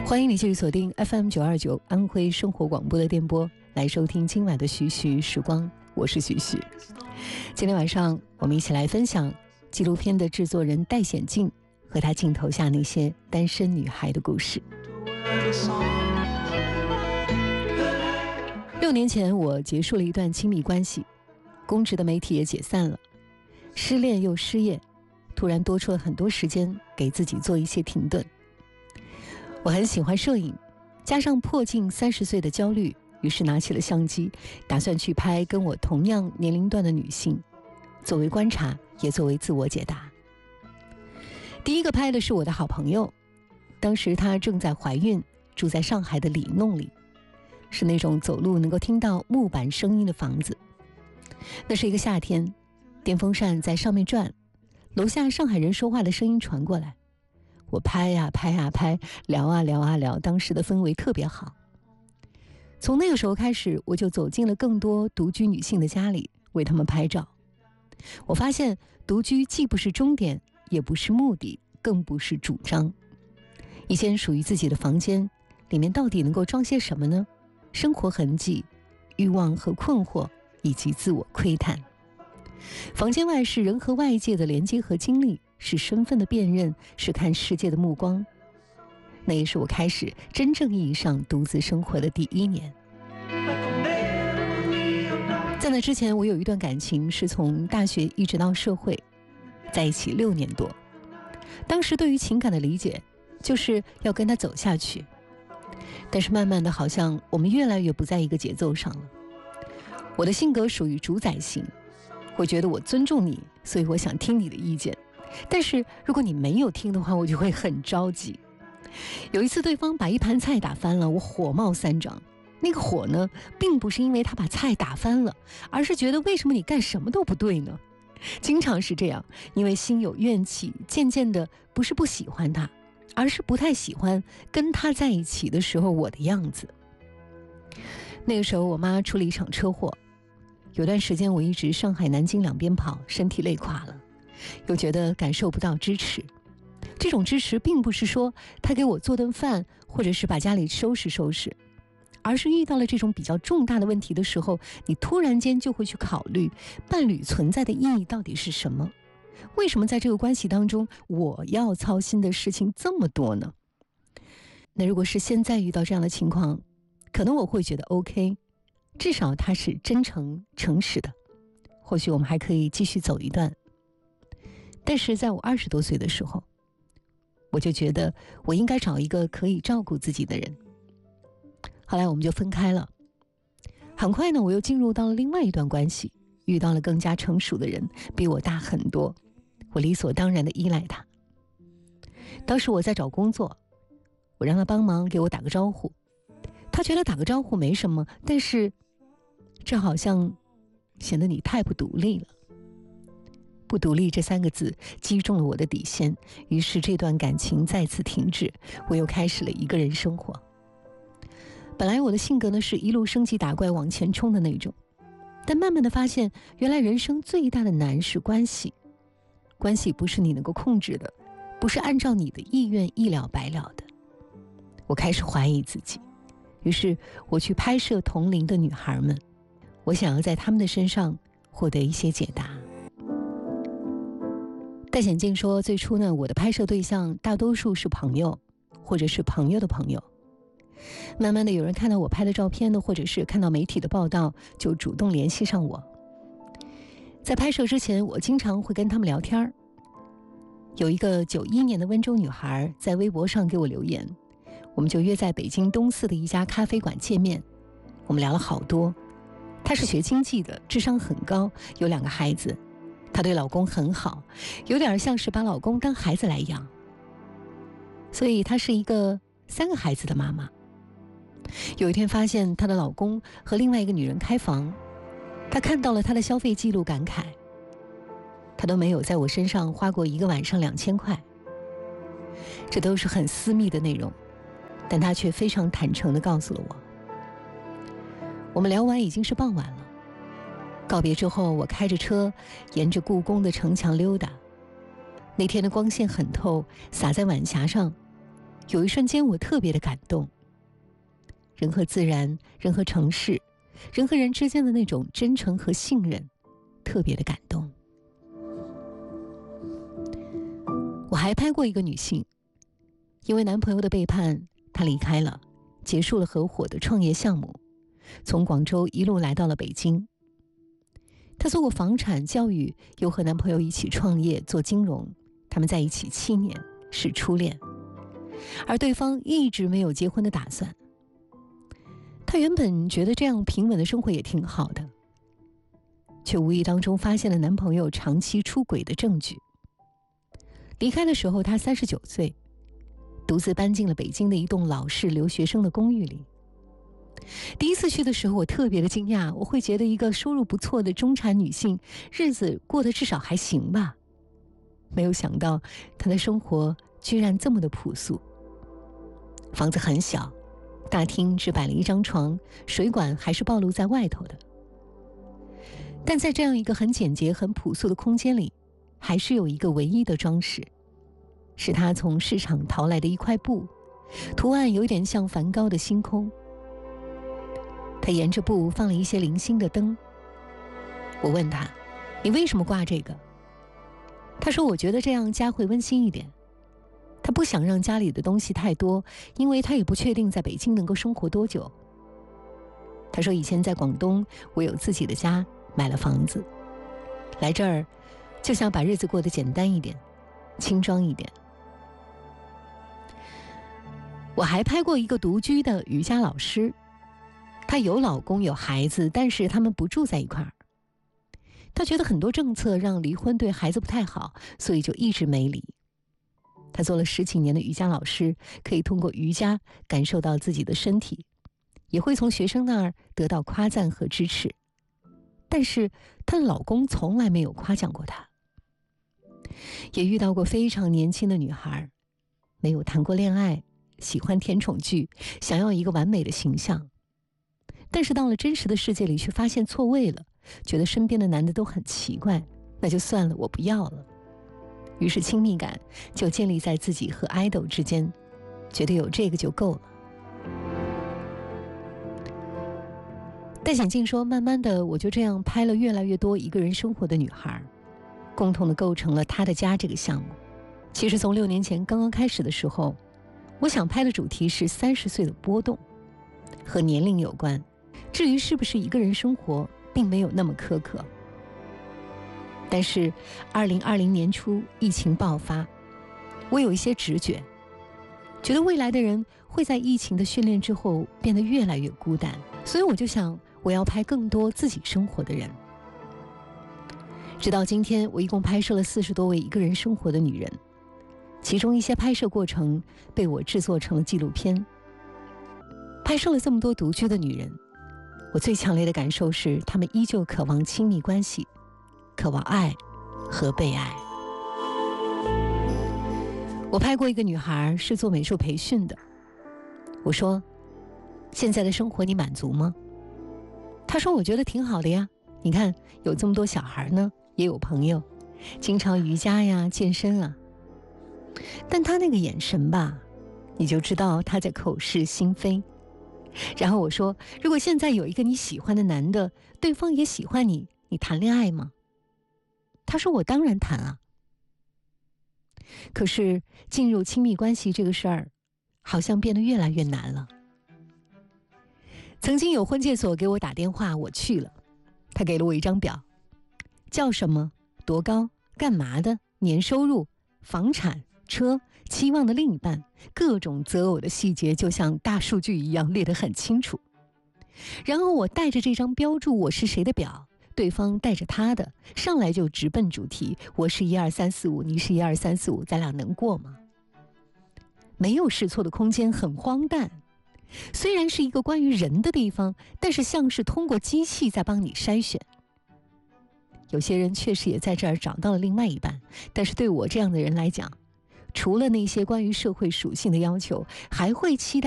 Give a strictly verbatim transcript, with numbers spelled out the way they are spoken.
欢迎你继续锁定 F M 九二九安徽生活广播的电波，来收听今晚的徐徐时光，我是徐徐。今天晚上我们一起来分享纪录片的制作人戴显静和他镜头下那些单身女孩的故事。六年前我结束了一段亲密关系，公职的媒体也解散了，失恋又失业，突然多出了很多时间给自己做一些停顿。我很喜欢摄影，加上迫近三十岁的焦虑，于是拿起了相机，打算去拍跟我同样年龄段的女性，作为观察，也作为自我解答。第一个拍的是我的好朋友，当时她正在怀孕，住在上海的里弄里，是那种走路能够听到木板声音的房子。那是一个夏天，电风扇在上面转，楼下上海人说话的声音传过来。我拍呀拍呀拍，聊啊聊啊聊，当时的氛围特别好。从那个时候开始，我就走进了更多独居女性的家里，为她们拍照。我发现独居既不是终点，也不是目的，更不是主张。一间属于自己的房间，里面到底能够装些什么呢？生活痕迹、欲望和困惑，以及自我窥探。房间外是人和外界的连接和经历，是身份的辨认，是看世界的目光。那也是我开始真正意义上独自生活的第一年。在那之前，我有一段感情是从大学一直到社会，在一起六年多。当时对于情感的理解就是要跟他走下去，但是慢慢的好像我们越来越不在一个节奏上了。我的性格属于主宰型，我觉得我尊重你，所以我想听你的意见，但是如果你没有听的话，我就会很着急。有一次对方把一盘菜打翻了，我火冒三丈。那个火呢，并不是因为他把菜打翻了，而是觉得为什么你干什么都不对呢？经常是这样，因为心有怨气，渐渐的不是不喜欢他，而是不太喜欢跟他在一起的时候我的样子。那个时候我妈出了一场车祸，有段时间我一直上海南京两边跑，身体累垮了，又觉得感受不到支持。这种支持并不是说他给我做顿饭，或者是把家里收拾收拾，而是遇到了这种比较重大的问题的时候，你突然间就会去考虑伴侣存在的意义到底是什么？为什么在这个关系当中我要操心的事情这么多呢？那如果是现在遇到这样的情况，可能我会觉得 OK， 至少他是真诚诚实的，或许我们还可以继续走一段。但是在我二十多岁的时候，我就觉得我应该找一个可以照顾自己的人。后来我们就分开了。很快呢，我又进入到了另外一段关系，遇到了更加成熟的人，比我大很多，我理所当然的依赖他。当时我在找工作，我让他帮忙给我打个招呼，他觉得打个招呼没什么，但是这好像显得你太不独立了。不独立这三个字击中了我的底线，于是这段感情再次停止，我又开始了一个人生活。本来我的性格呢是一路升级打怪往前冲的那种，但慢慢的发现，原来人生最大的难是关系。关系不是你能够控制的，不是按照你的意愿一了百了的。我开始怀疑自己，于是我去拍摄同龄的女孩们，我想要在她们的身上获得一些解答。戴显静说，最初呢，我的拍摄对象大多数是朋友，或者是朋友的朋友。慢慢的有人看到我拍的照片呢，或者是看到媒体的报道，就主动联系上我。在拍摄之前，我经常会跟他们聊天。有一个九一年的温州女孩在微博上给我留言，我们就约在北京东四的一家咖啡馆见面。我们聊了好多。她是学经济的，智商很高，有两个孩子。她对老公很好，有点像是把老公当孩子来养，所以她是一个三个孩子的妈妈。有一天发现她的老公和另外一个女人开房，她看到了她的消费记录，感慨她都没有在我身上花过一个晚上两千块。这都是很私密的内容，但她却非常坦诚地告诉了我。我们聊完已经是傍晚了，告别之后，我开着车沿着故宫的城墙溜达。那天的光线很透，洒在晚霞上， 有一瞬间我特别的感动。人和自然，人和城市，人和人之间的那种真诚和信任，特别的感动。我还拍过一个女性，因为男朋友的背叛，她离开了，结束了合伙的创业项目，从广州一路来到了北京。她做过房产、教育，又和男朋友一起创业做金融，他们在一起七年，是初恋，而对方一直没有结婚的打算。她原本觉得这样平稳的生活也挺好的，却无意当中发现了男朋友长期出轨的证据。离开的时候，她三十九岁，独自搬进了北京的一栋老式留学生的公寓里。第一次去的时候，我特别的惊讶，我会觉得一个收入不错的中产女性，日子过得至少还行吧。没有想到，她的生活居然这么的朴素。房子很小，大厅只摆了一张床，水管还是暴露在外頭的。但在这样一个很简洁、很朴素的空间里，还是有一个唯一的装饰，是她从市场淘来的一块布，图案有点像梵高的星空。她沿着布放了一些零星的灯。我问她：“你为什么挂这个？”她说：“我觉得这样家会温馨一点。”她不想让家里的东西太多，因为她也不确定在北京能够生活多久。她说：“以前在广东，我有自己的家，买了房子，来这儿就想把日子过得简单一点，轻装一点。”我还拍过一个独居的瑜伽老师，她有老公有孩子，但是他们不住在一块儿。她觉得很多政策让离婚对孩子不太好，所以就一直没离。她做了十几年的瑜伽老师，可以通过瑜伽感受到自己的身体，也会从学生那儿得到夸赞和支持。但是她的老公从来没有夸奖过她。也遇到过非常年轻的女孩，没有谈过恋爱，喜欢甜宠剧，想要一个完美的形象。但是到了真实的世界里，却发现错位了，觉得身边的男的都很奇怪，那就算了，我不要了。于是亲密感就建立在自己和 idol 之间，觉得有这个就够了。戴显静说，慢慢的我就这样拍了越来越多一个人生活的女孩，共同的构成了她的家这个项目。其实从六年前刚刚开始的时候，我想拍的主题是三十岁的波动，和年龄有关。至于是不是一个人生活，并没有那么苛刻。但是二零二零年初疫情爆发，我有一些直觉，觉得未来的人会在疫情的训练之后变得越来越孤单，所以我就想我要拍更多自己生活的人。直到今天，我一共拍摄了四十多位一个人生活的女人，其中一些拍摄过程被我制作成了纪录片。拍摄了这么多独居的女人，我最强烈的感受是，她们依旧渴望亲密关系，渴望爱和被爱。我拍过一个女孩是做美术培训的，我说：“现在的生活你满足吗？”她说：“我觉得挺好的呀，你看有这么多小孩呢，也有朋友，经常瑜伽呀、健身啊。”但她那个眼神吧，你就知道她在口是心非。然后我说：“如果现在有一个你喜欢的男的，对方也喜欢你，你谈恋爱吗？”他说：“我当然谈啊。”可是进入亲密关系这个事儿，好像变得越来越难了。曾经有婚介所给我打电话，我去了，他给了我一张表，叫什么、多高、干嘛的、年收入、房产、车、期望的另一半，各种择偶的细节就像大数据一样列得很清楚。然后我带着这张标注我是谁的表，对方带着他的，上来就直奔主题，我是一二三四五，你是一二三四五，咱俩能过吗？没有试错的空间，很荒诞。虽然是一个关于人的地方，但是像是通过机器在帮你筛选。有些人确实也在这儿找到了另外一半，但是对我这样的人来讲，除了那些关于社会属性的要求，还会期待